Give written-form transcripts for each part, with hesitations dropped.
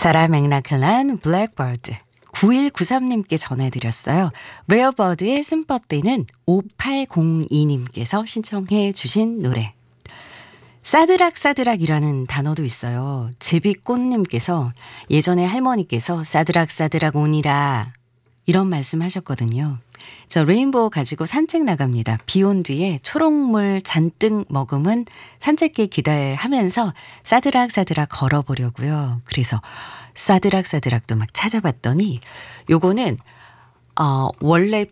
사라 맥락클란 블랙버드 9193님께 전해드렸어요. 레어버드의 심퍼티는 5802님께서 신청해 주신 노래. 사드락사드락이라는 단어도 있어요. 제비꽃님께서 예전에 할머니께서 사드락사드락 오니라 이런 말씀하셨거든요. 저 레인보우 가지고 산책 나갑니다. 비 온 뒤에 초록물 잔뜩 머금은 산책길 기대하면서 사드락사드락 걸어보려고요. 그래서 사드락사드락도 막 찾아봤더니 요거는 원래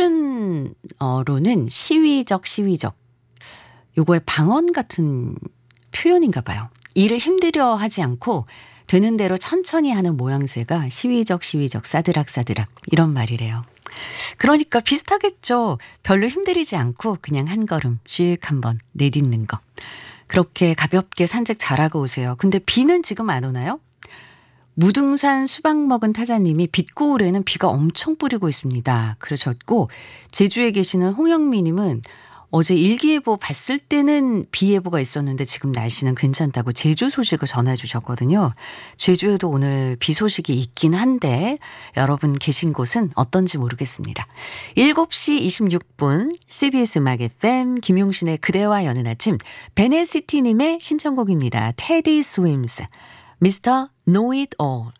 표준어로는 시위적 요거의 방언 같은 표현인가 봐요. 일을 힘들여 하지 않고 되는 대로 천천히 하는 모양새가 시위적 사드락사드락 이런 말이래요. 그러니까 비슷하겠죠. 별로 힘들이지 않고 그냥 한 걸음 씩 한번 내딛는 거. 그렇게 가볍게 산책 잘하고 오세요. 근데 비는 지금 안 오나요? 무등산 수박 먹은 타자님이 빛고울에는 비가 엄청 뿌리고 있습니다. 그러셨고 제주에 계시는 홍영미님은 어제 일기예보 봤을 때는 비 예보가 있었는데 지금 날씨는 괜찮다고 제주 소식을 전해주셨거든요. 제주에도 오늘 비 소식이 있긴 한데 여러분 계신 곳은 어떤지 모르겠습니다. 7시 26분 CBS 음악 FM 김용신의 그대와 여는 아침 베네시티님의 신청곡입니다. 테디 스윰스 Mr. Know It All.